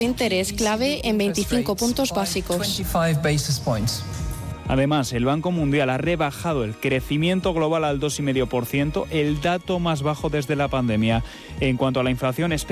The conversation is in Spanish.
Interés clave en 25 puntos básicos. Además, el Banco Mundial ha rebajado el crecimiento global al 2,5%, el dato más bajo desde la pandemia. En cuanto a la inflación, espera